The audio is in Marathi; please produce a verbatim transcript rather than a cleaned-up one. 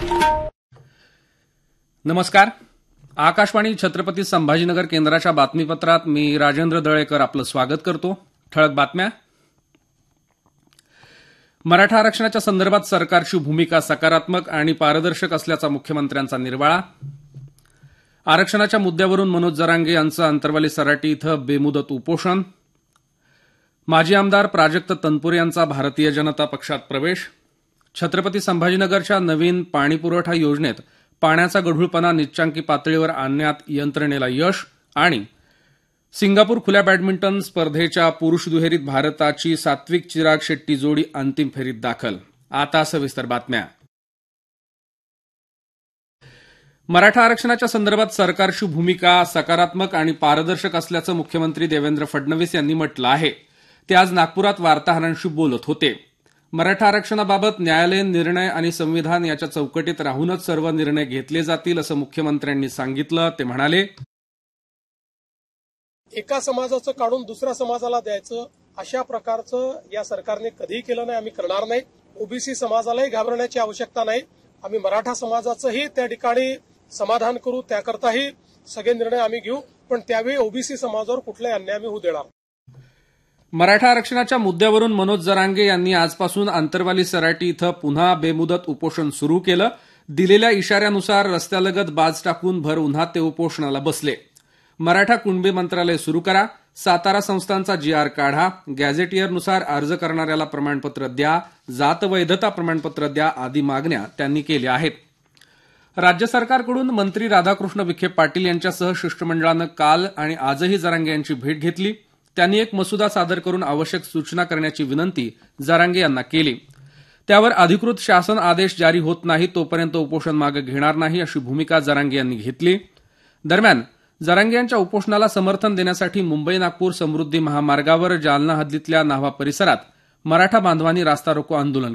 नमस्कार. आकाशवाणी छत्रपती संभाजीनगर केंद्राच्या बातमीपत्रात मी राजेंद्र दळेकर आपलं स्वागत करतो. ठळक बातम्या. मराठा आरक्षणाच्या संदर्भात सरकारची भूमिका सकारात्मक आणि पारदर्शक असल्याचा मुख्यमंत्र्यांचा निर्वाळा. आरक्षणाच्या मुद्द्यावरून मनोज जरांगे यांचं अंतरवाली सराटी इथं बेमुदत उपोषण. माजी आमदार प्राजक्त तनपुरे यांचा भारतीय जनता पक्षात प्रवेश. छत्रपती संभाजीनगरच्या नवीन पाणीपुरवठा योजनेत पाण्याचा गढूळपणा निच्चांकी पातळीवर आणण्यात यंत्रणेला यश. आणि सिंगापूर खुल्या बॅडमिंटन स्पर्धेच्या पुरुष दुहेरीत भारताची सात्विक चिराग शेट्टी जोडी अंतिम फेरीत दाखल. आता सविस्तर बातम्या. मराठा आरक्षणाच्या संदर्भात सरकारची भूमिका सकारात्मक आणि पारदर्शक असल्याचं मुख्यमंत्री देवेंद्र फडणवीस यांनी म्हटलं आहे. ते आज नागपुरात वार्ताहरांशी बोलत होते. मराठा आरक्षणाबाबत न्यायालयीन निर्णय आणि संविधान याच्या चौकटीत राहूनच सर्व निर्णय घेतले जातील असं मुख्यमंत्र्यांनी सांगितलं. ते म्हणाले, एका समाजाचं काढून दुसऱ्या समाजाला द्यायचं अशा प्रकारचं या सरकारने कधीही केलं नाही, आम्ही करणार नाही. ओबीसी समाजालाही घाबरण्याची आवश्यकता नाही. आम्ही मराठा समाजाचंही त्या ठिकाणी समाधान करू, त्याकरताही सगळे निर्णय आम्ही घेऊ, पण त्यावेळी ओबीसी समाजावर कुठलाही अन्याय आम्ही होऊ देणार. मराठा आरक्षणाच्या मुद्द्यावरून मनोज जरांगे यांनी आजपासून अंतरवाली सराटी इथं पुन्हा बेमुदत उपोषण सुरू केलं. दिलेल्या इशाऱ्यानुसार रस्त्यालगत बाज टाकून भर उन्हात ते उपोषणाला बसले. मराठा कुणबी मंत्रालय सुरू करा, सातारा संस्थांचा जी आर काढा, गॅझेटियरनुसार अर्ज करणाऱ्याला प्रमाणपत्र द्या, जात वैधता प्रमाणपत्र द्या आदी मागण्या त्यांनी केल्या आहेत. राज्य सरकारकडून मंत्री राधाकृष्ण विखे पाटील यांच्यासह शिष्टमंडळानं काल आणि आजही जरांगे यांची भेट घेतली. त्यांनी एक मसुदा सादर करून आवश्यक सूचना करण्याची विनंती जरांगे यांना केली. त्यावर अधिकृत शासन आदेश जारी होत नाही तोपर्यंत उपोषण मागे घेणार नाही अशी भूमिका जरांगे यांनी घेतली. दरम्यान जरांगे यांच्या उपोषणाला समर्थन देण्यासाठी मुंबई नागपूर समृद्धी महामार्गावर जालना हद्दीतल्या न्हावा परिसरात मराठा बांधवांनी रास्ता रोको आंदोलन